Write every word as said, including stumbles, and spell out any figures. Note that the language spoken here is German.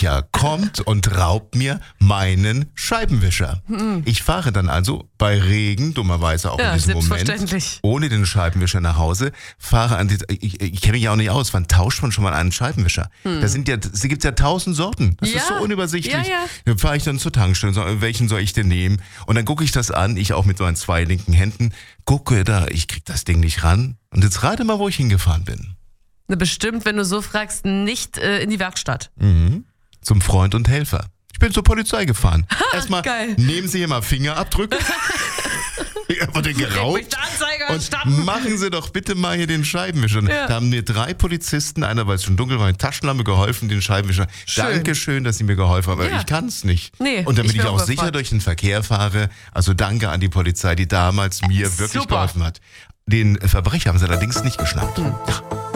Verbrecher kommt und raubt mir meinen Scheibenwischer. Hm. Ich fahre dann also bei Regen, dummerweise auch ja, in diesem Moment, ohne den Scheibenwischer nach Hause, fahre an die, ich, ich kenne mich ja auch nicht aus, wann tauscht man schon mal einen Scheibenwischer? Hm. Da sind ja, es gibt ja tausend Sorten. Das ja. ist so unübersichtlich. Ja, ja. Dann fahre ich dann zur Tankstelle, so, welchen soll ich denn nehmen? Und dann gucke ich das an, ich auch mit meinen zwei linken Händen, gucke da, ich krieg das Ding nicht ran. Und jetzt rate mal, wo ich hingefahren bin. Bestimmt, wenn du so fragst, nicht äh, in die Werkstatt. Mhm. Zum Freund und Helfer. Ich bin zur Polizei gefahren. Erstmal nehmen Sie hier mal Fingerabdrücke. Ich habe den geraubt. Und machen Sie doch bitte mal hier den Scheibenwischer. Ja. Da haben mir drei Polizisten, einer, weil es schon dunkel war, mit Taschenlampe geholfen, den Scheibenwischer. Schön. Dankeschön, dass Sie mir geholfen haben. Aber ja. ich kann es nicht. Nee, und damit ich, ich auch sicher gefragt. durch den Verkehr fahre, also danke an die Polizei, die damals mir wirklich Super. geholfen hat. Den Verbrecher haben sie allerdings nicht geschnappt. Hm. Ja.